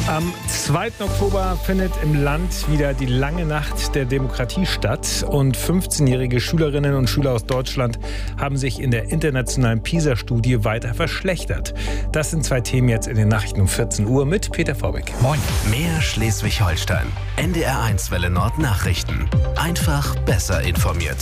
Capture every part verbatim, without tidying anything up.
Am zweiten Oktober findet im Land wieder die lange Nacht der Demokratie statt und fünfzehnjährige Schülerinnen und Schüler aus Deutschland haben sich in der internationalen PISA-Studie weiter verschlechtert. Das sind zwei Themen jetzt in den Nachrichten um vierzehn Uhr mit Peter Vorbeck. Moin. Mehr Schleswig-Holstein. N D R eins Welle Nord Nachrichten. Einfach besser informiert.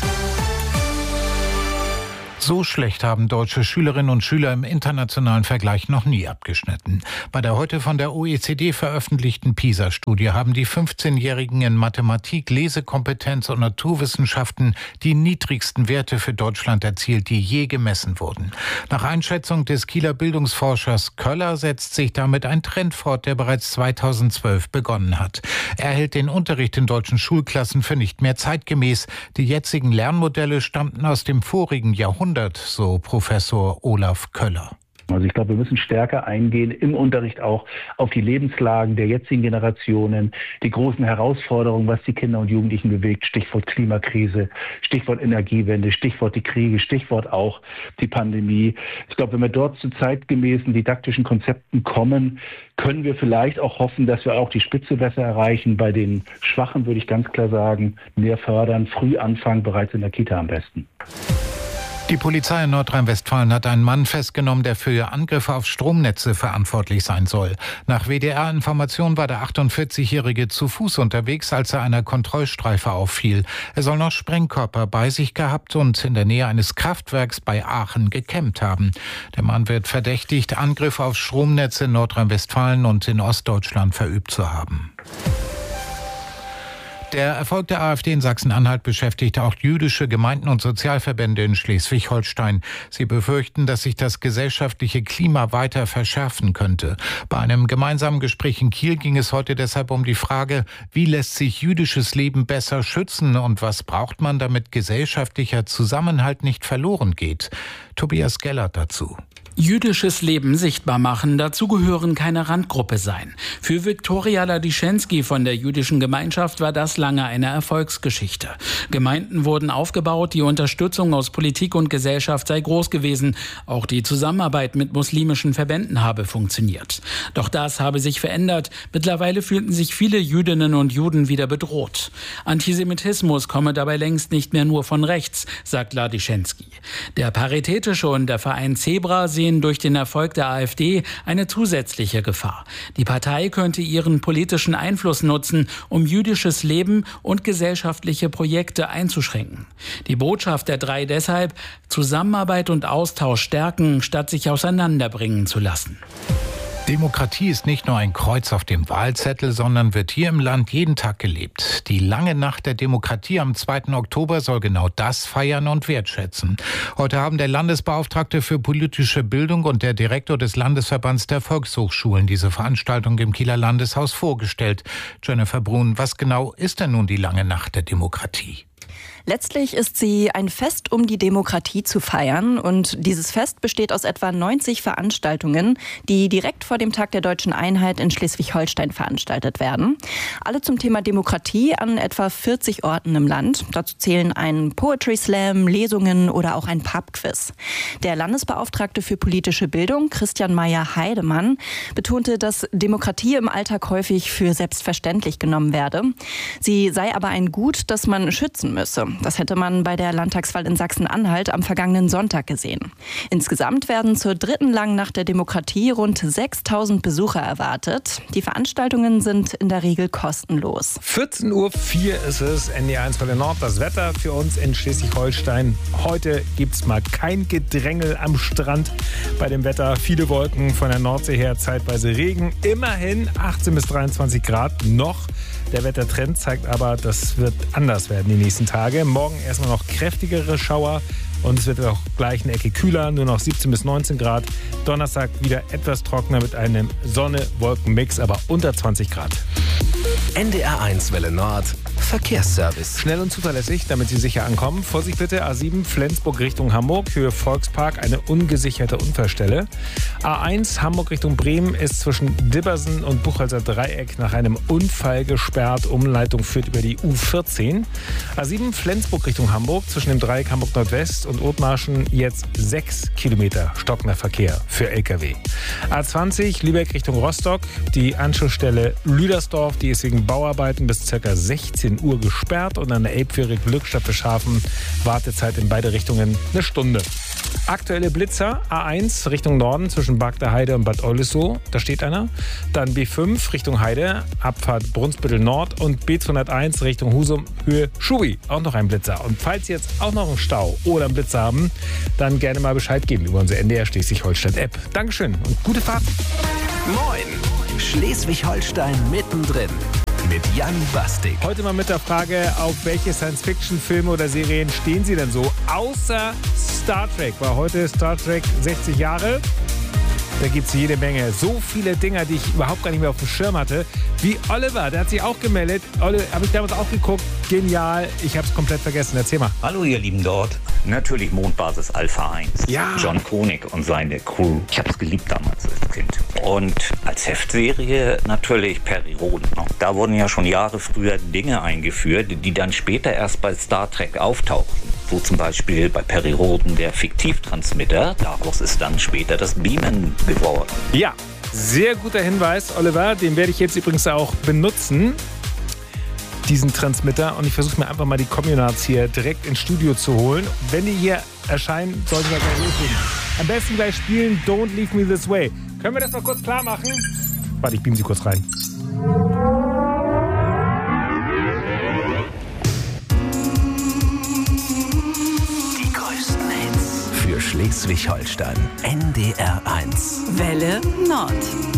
So schlecht haben deutsche Schülerinnen und Schüler im internationalen Vergleich noch nie abgeschnitten. Bei der heute von der O E C D veröffentlichten PISA-Studie haben die fünfzehnjährigen in Mathematik, Lesekompetenz und Naturwissenschaften die niedrigsten Werte für Deutschland erzielt, die je gemessen wurden. Nach Einschätzung des Kieler Bildungsforschers Köller setzt sich damit ein Trend fort, der bereits zweitausendzwölf begonnen hat. Er hält den Unterricht in deutschen Schulklassen für nicht mehr zeitgemäß. Die jetzigen Lernmodelle stammten aus dem vorigen Jahrhundert, so Professor Olaf Köller. Also ich glaube, wir müssen stärker eingehen im Unterricht auch auf die Lebenslagen der jetzigen Generationen, die großen Herausforderungen, was die Kinder und Jugendlichen bewegt, Stichwort Klimakrise, Stichwort Energiewende, Stichwort die Kriege, Stichwort auch die Pandemie. Ich glaube, wenn wir dort zu zeitgemäßen didaktischen Konzepten kommen, können wir vielleicht auch hoffen, dass wir auch die Spitze besser erreichen. Bei den Schwachen würde ich ganz klar sagen, mehr fördern, früh anfangen, bereits in der Kita am besten. Die Polizei in Nordrhein-Westfalen hat einen Mann festgenommen, der für Angriffe auf Stromnetze verantwortlich sein soll. Nach W D R-Informationen war der achtundvierzigjährige zu Fuß unterwegs, als er einer Kontrollstreife auffiel. Er soll noch Sprengkörper bei sich gehabt und in der Nähe eines Kraftwerks bei Aachen gecampt haben. Der Mann wird verdächtigt, Angriffe auf Stromnetze in Nordrhein-Westfalen und in Ostdeutschland verübt zu haben. Der Erfolg der AfD in Sachsen-Anhalt beschäftigt auch jüdische Gemeinden und Sozialverbände in Schleswig-Holstein. Sie befürchten, dass sich das gesellschaftliche Klima weiter verschärfen könnte. Bei einem gemeinsamen Gespräch in Kiel ging es heute deshalb um die Frage, wie lässt sich jüdisches Leben besser schützen und was braucht man, damit gesellschaftlicher Zusammenhalt nicht verloren geht. Tobias Gellert dazu. Jüdisches Leben sichtbar machen, dazu gehören keine Randgruppe sein. Für Viktoria Ladischenski von der jüdischen Gemeinschaft war das lange eine Erfolgsgeschichte. Gemeinden wurden aufgebaut, die Unterstützung aus Politik und Gesellschaft sei groß gewesen. Auch die Zusammenarbeit mit muslimischen Verbänden habe funktioniert. Doch das habe sich verändert. Mittlerweile fühlten sich viele Jüdinnen und Juden wieder bedroht. Antisemitismus komme dabei längst nicht mehr nur von rechts, sagt Ladischenski. Der Paritätische und der Verein Zebra sehen durch den Erfolg der AfD eine zusätzliche Gefahr. Die Partei könnte ihren politischen Einfluss nutzen, um jüdisches Leben und gesellschaftliche Projekte einzuschränken. Die Botschaft der drei deshalb: Zusammenarbeit und Austausch stärken, statt sich auseinanderbringen zu lassen. Demokratie ist nicht nur ein Kreuz auf dem Wahlzettel, sondern wird hier im Land jeden Tag gelebt. Die lange Nacht der Demokratie am zweiten Oktober soll genau das feiern und wertschätzen. Heute haben der Landesbeauftragte für politische Bildung und der Direktor des Landesverbands der Volkshochschulen diese Veranstaltung im Kieler Landeshaus vorgestellt. Jennifer Brun, was genau ist denn nun die lange Nacht der Demokratie? Letztlich ist sie ein Fest, um die Demokratie zu feiern. Und dieses Fest besteht aus etwa neunzig Veranstaltungen, die direkt vor dem Tag der Deutschen Einheit in Schleswig-Holstein veranstaltet werden. Alle zum Thema Demokratie an etwa vierzig Orten im Land. Dazu zählen ein Poetry Slam, Lesungen oder auch ein Pubquiz. Der Landesbeauftragte für politische Bildung, Christian Meyer-Heidemann, betonte, dass Demokratie im Alltag häufig für selbstverständlich genommen werde. Sie sei aber ein Gut, das man schützen müsse. Das hätte man bei der Landtagswahl in Sachsen-Anhalt am vergangenen Sonntag gesehen. Insgesamt werden zur dritten langen Nacht der Demokratie rund sechstausend Besucher erwartet. Die Veranstaltungen sind in der Regel kostenlos. vierzehn Uhr vier ist es, N D R eins Welle Nord. Das Wetter für uns in Schleswig-Holstein. Heute gibt es mal kein Gedrängel am Strand bei dem Wetter. Viele Wolken von der Nordsee her, zeitweise Regen. Immerhin achtzehn bis dreiundzwanzig Grad noch. Der Wettertrend zeigt aber, das wird anders werden die nächsten Tage. Morgen erstmal noch kräftigere Schauer und es wird auch gleich eine Ecke kühler, nur noch siebzehn bis neunzehn Grad. Donnerstag wieder etwas trockener mit einem Sonne-Wolken-Mix, aber unter zwanzig Grad. N D R eins Welle Nord Verkehrsservice. Schnell und zuverlässig, damit Sie sicher ankommen. Vorsicht bitte, A sieben Flensburg Richtung Hamburg, Höhe Volkspark, eine ungesicherte Unfallstelle. A eins Hamburg Richtung Bremen ist zwischen Dibbersen und Buchholzer Dreieck nach einem Unfall gesperrt. Umleitung führt über die U vierzehn. A sieben Flensburg Richtung Hamburg, zwischen dem Dreieck Hamburg Nordwest und Othmarschen jetzt sechs Kilometer stockender Verkehr für L K W. A zwanzig Lübeck Richtung Rostock, die Anschlussstelle Lüdersdorf, die ist wegen Bauarbeiten bis ca. sechzehn Uhr gesperrt und an der Elbfähre Glückstadt Bischhafen Wartezeit in beide Richtungen eine Stunde. Aktuelle Blitzer, A eins Richtung Norden zwischen Bagder Heide und Bad Oldesloe, da steht einer. Dann B fünf Richtung Heide, Abfahrt Brunsbüttel Nord und B zweihunderteins Richtung Husum, Höhe Schubi, auch noch ein Blitzer. Und falls Sie jetzt auch noch einen Stau oder einen Blitzer haben, dann gerne mal Bescheid geben über unsere N D R Schleswig-Holstein-App. Dankeschön und gute Fahrt. Moin, Schleswig-Holstein mittendrin. Mit Jan Bastik. Heute mal mit der Frage, auf welche Science-Fiction-Filme oder Serien stehen Sie denn so? Außer Star Trek, weil heute ist Star Trek sechzig Jahre. Da gibt es jede Menge. So viele Dinger, die ich überhaupt gar nicht mehr auf dem Schirm hatte. Wie Oliver, der hat sich auch gemeldet. Oliver, habe ich damals auch geguckt. Genial. Ich habe es komplett vergessen. Erzähl mal. Hallo ihr Lieben dort. Natürlich Mondbasis Alpha eins. Ja. John Koenig und seine Crew. Ich habe es geliebt damals als Kind. Und als Heftserie natürlich Perry Roden. Da wurden ja schon Jahre früher Dinge eingeführt, die dann später erst bei Star Trek auftauchten. So zum Beispiel bei Perry Roden der Fiktivtransmitter. Daraus ist dann später das Beamen geworden. Ja, sehr guter Hinweis, Oliver. Den werde ich jetzt übrigens auch benutzen, diesen Transmitter. Und ich versuche mir einfach mal die Communards hier direkt ins Studio zu holen. Wenn die hier erscheinen, sollten wir gleich loslegen. Am besten gleich spielen Don't Leave Me This Way. Können wir das mal kurz klar machen? Warte, ich beam sie kurz rein. Die größten Hits für Schleswig-Holstein. N D R eins. Welle Nord.